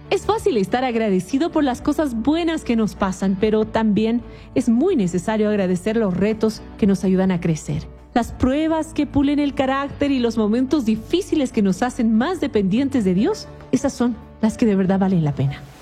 Es fácil estar agradecido por las cosas buenas que nos pasan, pero también es muy necesario agradecer los retos que nos ayudan a crecer. Las pruebas que pulen el carácter y los momentos difíciles que nos hacen más dependientes de Dios, esas son las que de verdad valen la pena.